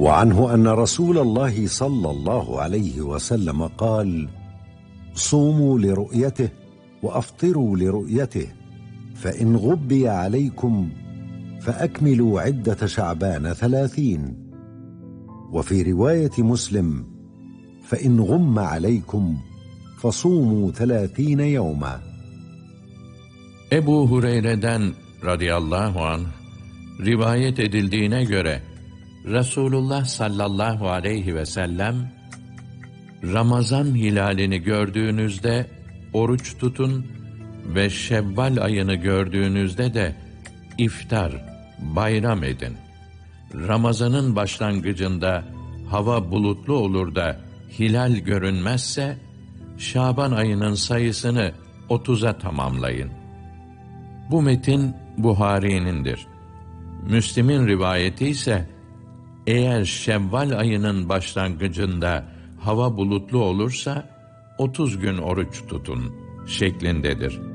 وعنه أن رسول الله صلى الله عليه وسلم قال: صوموا لرؤيته وأفطروا لرؤيته، فإن غبي عليكم فأكملوا عدة شعبان 30. وفي رواية مسلم: فإن غم عليكم فصوموا 30 يوما. Ebu Hureyre'den radıyallahu anh rivayet edildiğine göre Resulullah sallallahu aleyhi ve sellem, Ramazan hilalini gördüğünüzde oruç tutun ve Şevval ayını gördüğünüzde de iftar, bayram edin. Ramazanın başlangıcında hava bulutlu olur da hilal görünmezse, Şaban ayının sayısını 30'a tamamlayın. Bu metin Buhari'nindir. Müslim'in rivayeti ise, eğer Şevval ayının başlangıcında hava bulutlu olursa 30 gün oruç tutun şeklindedir.